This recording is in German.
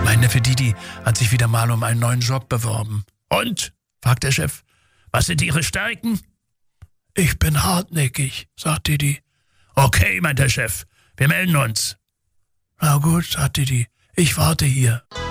Mein Neffe Didi hat sich wieder mal um einen neuen Job beworben. Und? Fragt der Chef. Was sind Ihre Stärken? Ich bin hartnäckig, sagt Didi. Okay, meint der Chef. Wir melden uns. Na gut, sagt Didi. Ich warte hier.